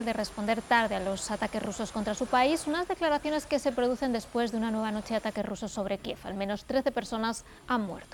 de responder tarde a los ataques rusos contra su país, unas declaraciones que se producen después de una nueva noche de ataques rusos sobre Kiev. Al menos 13 personas han muerto.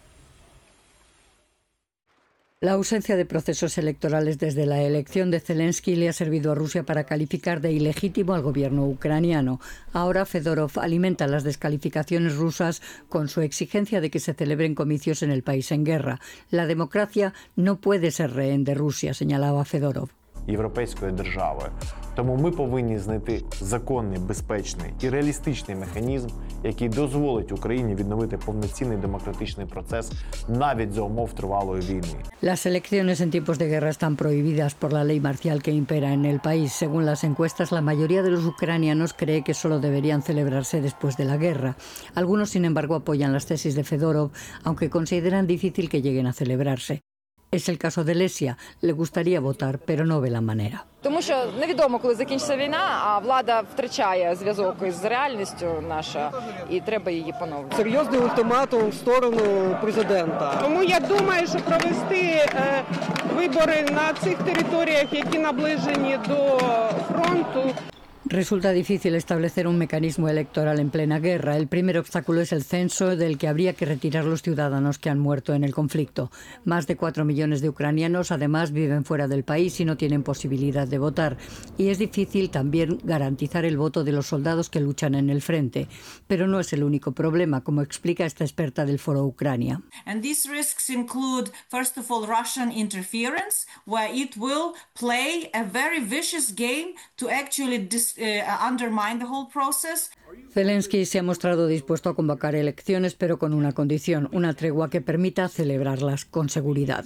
La ausencia de procesos electorales desde la elección de Zelensky le ha servido a Rusia para calificar de ilegítimo al gobierno ucraniano. Ahora Fedorov alimenta las descalificaciones rusas con su exigencia de que se celebren comicios en el país en guerra. La democracia no puede ser rehén de Rusia, señalaba Fedorov. Європейською державою. Тому ми повинні знайти законний, безпечний і реалістичний механізм, який дозволить Україні відновити повноцінний демократичний процес навіть за умов тривалої війни. Las elecciones en tiempos de guerra están prohibidas por la ley marcial que impera en el país. Según las encuestas, la mayoría de los ucranianos cree que solo deberían celebrarse después de la guerra. Algunos, sin embargo, apoyan las tesis de Fedorov, aunque consideran difícil que lleguen a celebrarse. Es el caso de Lesia. Le gustaría votar, pero no ve la manera. Тому що невідомо, коли закінчиться війна, а влада втрачає зв'язок із реальністю наша, і треба її поновлювати. Серйозний ультиматум в сторону президента. Тому я думаю, що провести вибори на цих територіях, які наближені до фронту. Resulta difícil establecer un mecanismo electoral en plena guerra. El primer obstáculo es el censo, del que habría que retirar los ciudadanos que han muerto en el conflicto. Más de 4 millones de ucranianos, además, viven fuera del país y no tienen posibilidad de votar. Y es difícil también garantizar el voto de los soldados que luchan en el frente. Pero no es el único problema, como explica esta experta del Foro Ucrania. And these risks include, first of all, Russian interference, where it will play a very vicious game to actually undermine the whole process. Zelensky se ha mostrado dispuesto a convocar elecciones, pero con una condición, una tregua que permita celebrarlas con seguridad.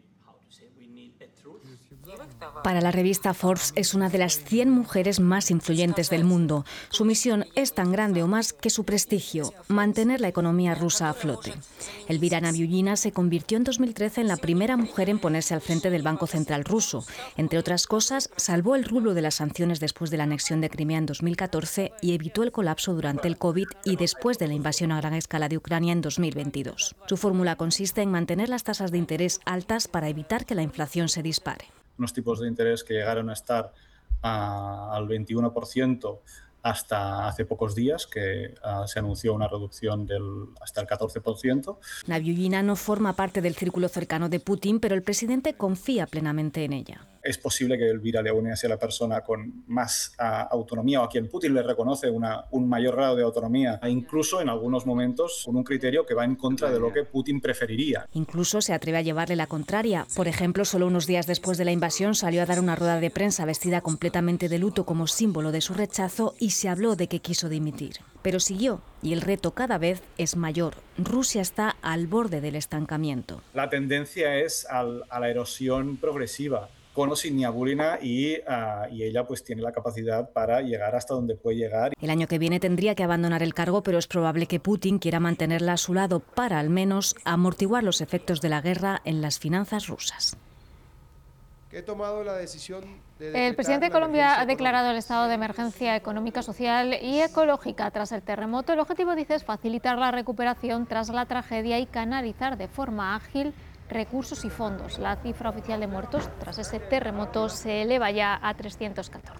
Para la revista Forbes es una de las 100 mujeres más influyentes del mundo. Su misión es tan grande o más que su prestigio, mantener la economía rusa a flote. Elvira Nabiullina se convirtió en 2013 en la primera mujer en ponerse al frente del Banco Central ruso. Entre otras cosas, salvó el rublo de las sanciones después de la anexión de Crimea en 2014 y evitó el colapso durante el COVID y después de la invasión a gran escala de Ucrania en 2022. Su fórmula consiste en mantener las tasas de interés altas para evitar que la inflación se dispare. Unos tipos de interés que llegaron a estar al 21% hasta hace pocos días, que se anunció una reducción hasta el 14%. Nabiullina no forma parte del círculo cercano de Putin, pero el presidente confía plenamente en ella. Es posible que Elvira Leone sea la persona con más autonomía o a quien Putin le reconoce un mayor grado de autonomía, e incluso en algunos momentos con un criterio que va en contra de lo que Putin preferiría. Incluso se atreve a llevarle la contraria. Por ejemplo, solo unos días después de la invasión salió a dar una rueda de prensa vestida completamente de luto como símbolo de su rechazo y se habló de que quiso dimitir. Pero siguió y el reto cada vez es mayor. Rusia está al borde del estancamiento. La tendencia es a la erosión progresiva. Con o sin Nabiullina y ella pues tiene la capacidad para llegar hasta donde puede llegar. El año que viene tendría que abandonar el cargo, pero es probable que Putin quiera mantenerla a su lado para al menos amortiguar los efectos de la guerra en las finanzas rusas. He tomado la decisión El presidente de Colombia ha declarado el estado de emergencia económica, social y ecológica tras el terremoto. El objetivo, dice, es facilitar la recuperación tras la tragedia y canalizar de forma ágil recursos y fondos. La cifra oficial de muertos tras ese terremoto se eleva ya a 314.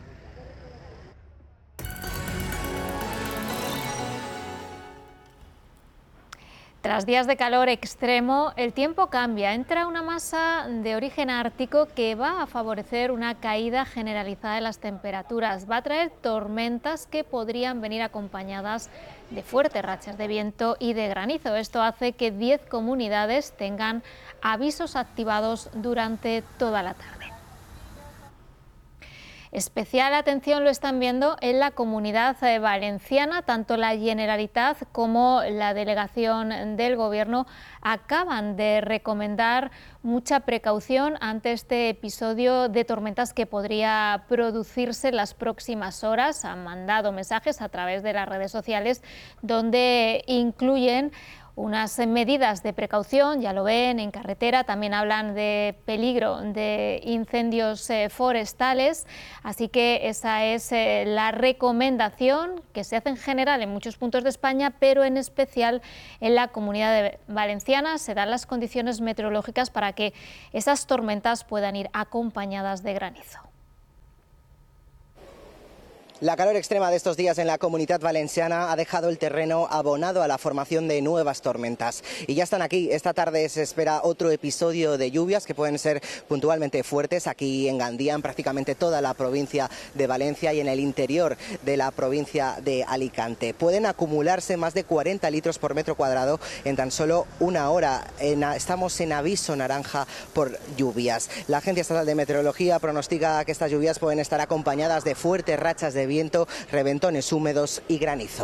Tras días de calor extremo, el tiempo cambia. Entra una masa de origen ártico que va a favorecer una caída generalizada de las temperaturas. Va a traer tormentas que podrían venir acompañadas de fuertes rachas de viento y de granizo. Esto hace que 10 comunidades tengan avisos activados durante toda la tarde. Especial atención lo están viendo en la Comunidad Valenciana. Tanto la Generalitat como la delegación del Gobierno acaban de recomendar mucha precaución ante este episodio de tormentas que podría producirse en las próximas horas. Han mandado mensajes a través de las redes sociales donde incluyen unas medidas de precaución, ya lo ven, en carretera. También hablan de peligro de incendios forestales, así que esa es la recomendación que se hace en general en muchos puntos de España, pero en especial en la Comunidad Valenciana. Se dan las condiciones meteorológicas para que esas tormentas puedan ir acompañadas de granizo. La calor extrema de estos días en la Comunitat Valenciana ha dejado el terreno abonado a la formación de nuevas tormentas. Y ya están aquí. Esta tarde se espera otro episodio de lluvias que pueden ser puntualmente fuertes aquí en Gandía, en prácticamente toda la provincia de Valencia y en el interior de la provincia de Alicante. Pueden acumularse más de 40 litros por metro cuadrado en tan solo una hora. Estamos en aviso naranja por lluvias. La Agencia Estatal de Meteorología pronostica que estas lluvias pueden estar acompañadas de fuertes rachas de viento, reventones húmedos y granizo.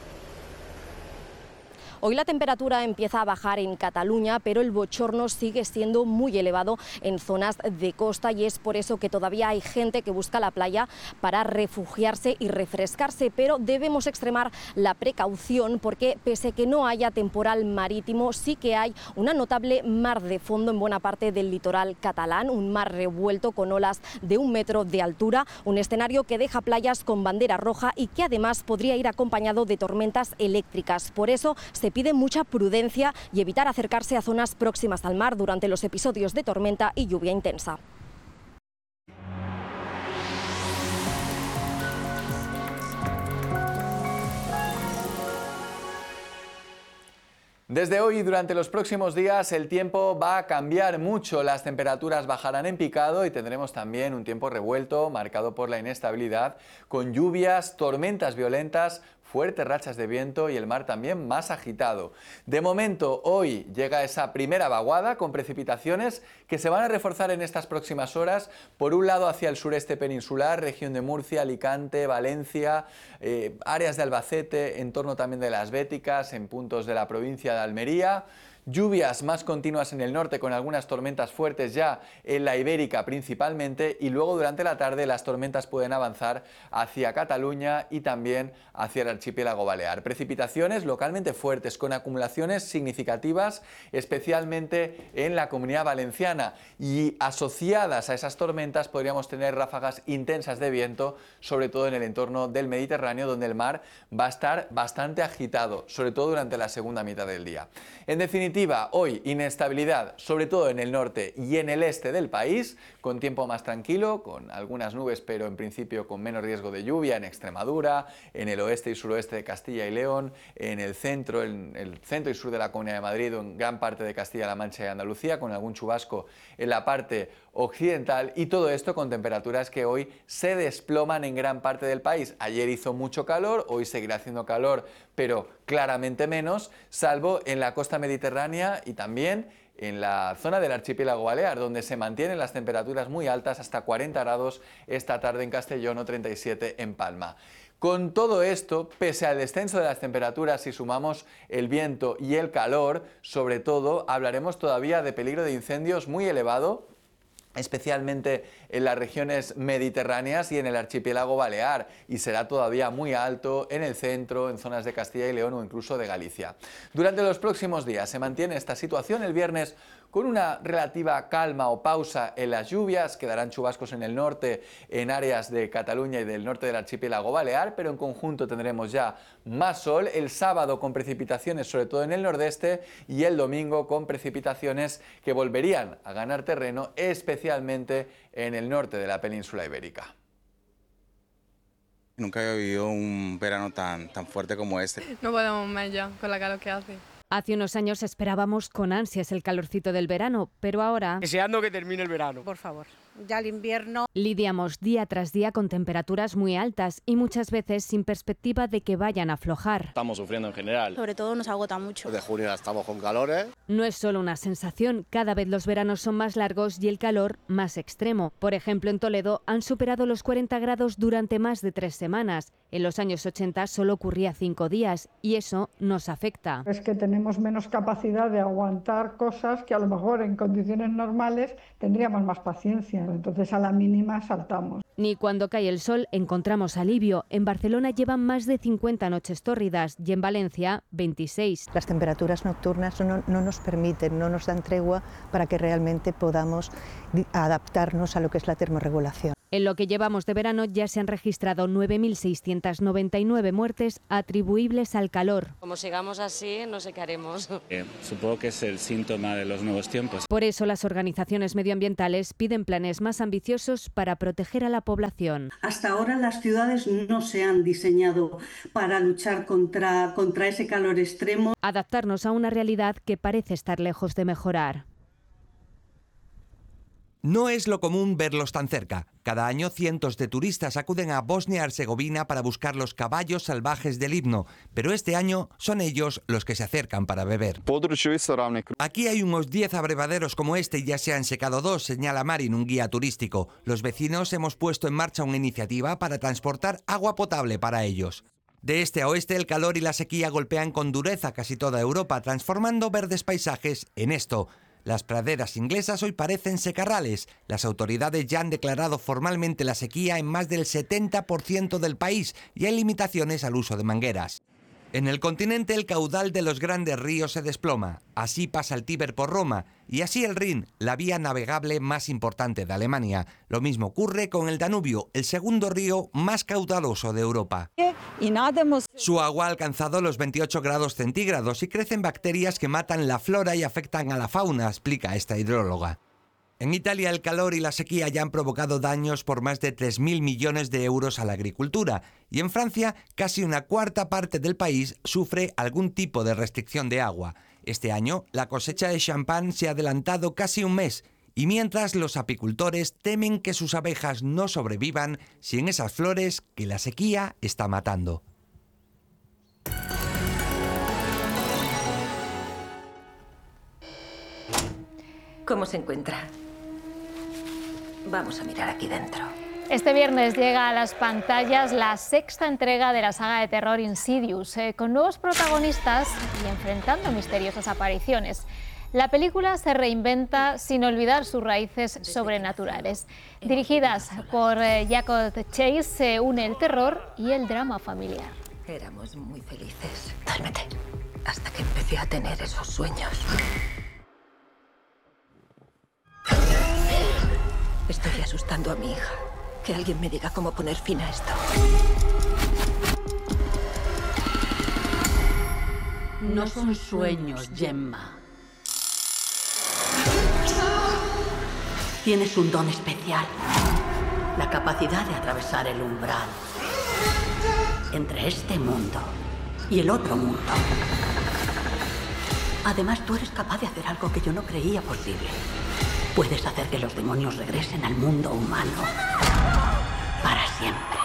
Hoy la temperatura empieza a bajar en Cataluña, pero el bochorno sigue siendo muy elevado en zonas de costa y es por eso que todavía hay gente que busca la playa para refugiarse y refrescarse, pero debemos extremar la precaución porque pese a que no haya temporal marítimo, sí que hay una notable mar de fondo en buena parte del litoral catalán, un mar revuelto con olas de 1 metro de altura, un escenario que deja playas con bandera roja y que además podría ir acompañado de tormentas eléctricas. Por eso se pide mucha prudencia y evitar acercarse a zonas próximas al mar durante los episodios de tormenta y lluvia intensa. Desde hoy y durante los próximos días el tiempo va a cambiar mucho, las temperaturas bajarán en picado y tendremos también un tiempo revuelto marcado por la inestabilidad, con lluvias, tormentas violentas, fuertes rachas de viento y el mar también más agitado. De momento, hoy llega esa primera vaguada con precipitaciones que se van a reforzar en estas próximas horas, por un lado hacia el sureste peninsular, región de Murcia, Alicante, Valencia, áreas de Albacete, en torno también de las Béticas, en puntos de la provincia de Almería. Lluvias más continuas en el norte con algunas tormentas fuertes ya en la Ibérica principalmente y luego durante la tarde las tormentas pueden avanzar hacia Cataluña y también hacia el archipiélago balear. Precipitaciones localmente fuertes con acumulaciones significativas especialmente en la Comunidad Valenciana y asociadas a esas tormentas podríamos tener ráfagas intensas de viento, sobre todo en el entorno del Mediterráneo donde el mar va a estar bastante agitado, sobre todo durante la segunda mitad del día. En definitiva, hoy inestabilidad, sobre todo en el norte y en el este del país, con tiempo más tranquilo, con algunas nubes, pero en principio con menos riesgo de lluvia en Extremadura, en el oeste y suroeste de Castilla y León, en el centro y sur de la Comunidad de Madrid o en gran parte de Castilla-La Mancha y Andalucía, con algún chubasco en la parte occidental y todo esto con temperaturas que hoy se desploman en gran parte del país. Ayer hizo mucho calor, hoy seguirá haciendo calor, pero claramente menos, salvo en la costa mediterránea y también en la zona del archipiélago balear, donde se mantienen las temperaturas muy altas, hasta 40 grados esta tarde en Castellón o 37 en Palma. Con todo esto, pese al descenso de las temperaturas, si sumamos el viento y el calor, sobre todo, hablaremos todavía de peligro de incendios muy elevado, especialmente en las regiones mediterráneas y en el archipiélago balear, y será todavía muy alto en el centro, en zonas de Castilla y León o incluso de Galicia. Durante los próximos días se mantiene esta situación. El viernes con una relativa calma o pausa en las lluvias, quedarán chubascos en el norte, en áreas de Cataluña y del norte del archipiélago balear, pero en conjunto tendremos ya más sol, el sábado con precipitaciones sobre todo en el nordeste y el domingo con precipitaciones que volverían a ganar terreno, especialmente en el norte de la península ibérica. Nunca he vivido un verano tan fuerte como este. No podemos más ya con la calor que hace. Hace unos años esperábamos con ansias el calorcito del verano, pero ahora... Deseando que termine el verano. Por favor, ya el invierno... Lidiamos día tras día con temperaturas muy altas y muchas veces sin perspectiva de que vayan a aflojar. Estamos sufriendo en general. Sobre todo nos agota mucho. De junio ya estamos con calores. No es solo una sensación, cada vez los veranos son más largos y el calor más extremo. Por ejemplo, en Toledo han superado los 40 grados durante más de 3 semanas. En los años 80 solo ocurría 5 días y eso nos afecta. Es que tenemos menos capacidad de aguantar cosas que a lo mejor en condiciones normales tendríamos más paciencia. Entonces a la mínima saltamos. Ni cuando cae el sol encontramos alivio. En Barcelona llevan más de 50 noches tórridas y en Valencia 26. Las temperaturas nocturnas no nos permiten, no nos dan tregua para que realmente podamos adaptarnos a lo que es la termorregulación. En lo que llevamos de verano ya se han registrado 9.699 muertes atribuibles al calor. Como sigamos así, no sé qué haremos. Supongo que es el síntoma de los nuevos tiempos. Por eso las organizaciones medioambientales piden planes más ambiciosos para proteger a la población. Hasta ahora las ciudades no se han diseñado para luchar contra ese calor extremo. Adaptarnos a una realidad que parece estar lejos de mejorar. No es lo común verlos tan cerca. Cada año cientos de turistas acuden a Bosnia-Herzegovina para buscar los caballos salvajes del himno, pero este año son ellos los que se acercan para beber. Aquí hay unos 10 abrevaderos como este y ya se han secado 2, señala Marin, un guía turístico. Los vecinos hemos puesto en marcha una iniciativa para transportar agua potable para ellos. De este a oeste, el calor y la sequía golpean con dureza casi toda Europa, transformando verdes paisajes en esto. Las praderas inglesas hoy parecen secarrales. Las autoridades ya han declarado formalmente la sequía en más del 70% del país y hay limitaciones al uso de mangueras. En el continente el caudal de los grandes ríos se desploma. Así pasa el Tíber por Roma y así el Rin, la vía navegable más importante de Alemania. Lo mismo ocurre con el Danubio, el segundo río más caudaloso de Europa. Su agua ha alcanzado los 28 grados centígrados y crecen bacterias que matan la flora y afectan a la fauna, explica esta hidróloga. En Italia el calor y la sequía ya han provocado daños por más de 3.000 millones de euros a la agricultura y en Francia casi una cuarta parte del país sufre algún tipo de restricción de agua. Este año la cosecha de champán se ha adelantado casi un mes y mientras los apicultores temen que sus abejas no sobrevivan sin esas flores que la sequía está matando. ¿Cómo se encuentra? Vamos a mirar aquí dentro. Este viernes llega a las pantallas la sexta entrega de la saga de terror Insidious, con nuevos protagonistas y enfrentando misteriosas apariciones. La película se reinventa sin olvidar sus raíces sobrenaturales. Dirigidas por Jacob Chase, se une el terror y el drama familiar. Éramos muy felices. Duérmete. Hasta que empecé a tener esos sueños. Estoy asustando a mi hija. Que alguien me diga cómo poner fin a esto. No son sueños, Gemma. Tienes un don especial. La capacidad de atravesar el umbral entre este mundo y el otro mundo. Además, tú eres capaz de hacer algo que yo no creía posible. Puedes hacer que los demonios regresen al mundo humano para siempre.